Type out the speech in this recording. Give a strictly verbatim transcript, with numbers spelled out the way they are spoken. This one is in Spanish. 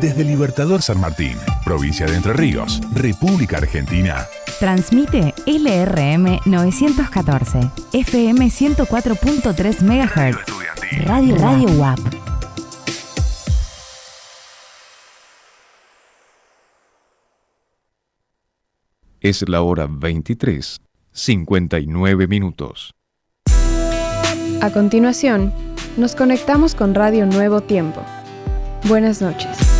desde Libertador San Martín, provincia de Entre Ríos, República Argentina. Transmite L R M novecientos catorce, F M ciento cuatro punto tres megahertz. Radio Radio U A P. Es la hora veintitrés, cincuenta y nueve minutos. A continuación, nos conectamos con Radio Nuevo Tiempo. Buenas noches.